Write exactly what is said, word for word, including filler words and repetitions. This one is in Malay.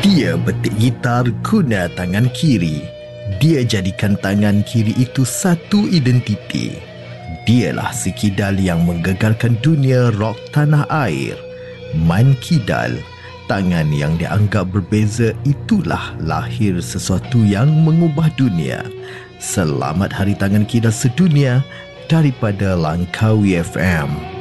Dia betik gitar guna tangan kiri. Dia jadikan tangan kiri itu satu identiti. Dialah si kidal yang menggegarkan dunia rock tanah air. Man Kidal, tangan yang dianggap berbeza, itulah lahir sesuatu yang mengubah dunia. Selamat Hari Tangan Kidal Sedunia daripada Langkawi F M.